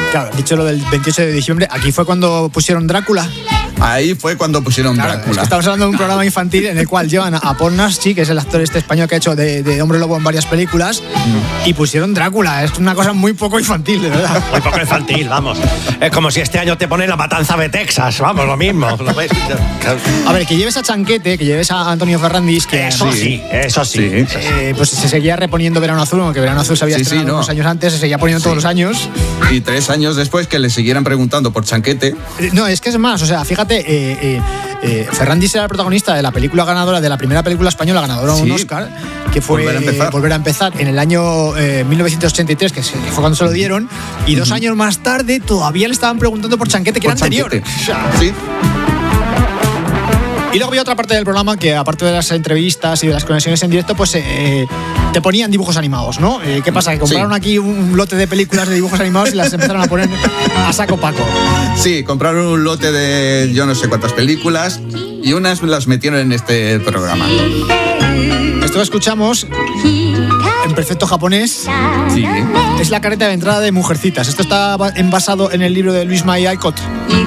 Claro, dicho lo del 28 de diciembre, aquí fue cuando pusieron Drácula. Ahí fue cuando pusieron Drácula. Es que estamos hablando de un programa infantil en el cual llevan a Paul Naschy, que es el actor español que ha hecho de Hombre Lobo en varias películas, y pusieron Drácula. Es una cosa muy poco infantil, de verdad. Muy poco infantil, vamos. Es como si este año te ponen La Matanza de Texas, vamos, lo mismo. ¿Lo ves? A ver, que lleves a Chanquete, que lleves a Antonio Ferrandis, que Eso sí. pues se seguía reponiendo Verano Azul, aunque Verano Azul se había estrenado unos años antes, se seguía poniendo todos los años. Y 3 años después que le siguieran preguntando por Chanquete. No, es que es más, o sea, fíjate, Ferrandis era el protagonista de la película ganadora, de la primera película española ganadora de un Oscar, que fue Volver a empezar en el año 1983, que fue cuando se lo dieron, y 2 años más tarde todavía le estaban preguntando por Chanquete, que era anterior. Sí. Y luego había otra parte del programa que, aparte de las entrevistas y de las conexiones en directo, pues te ponían dibujos animados, ¿no? ¿Qué pasa? Que compraron aquí un lote de películas de dibujos animados y las empezaron a poner a saco paco. Sí, compraron un lote de yo no sé cuántas películas y unas las metieron en este programa. Esto lo escuchamos en perfecto japonés. Sí. Es la careta de entrada de Mujercitas. Esto está basado en el libro de Luis May Alcott.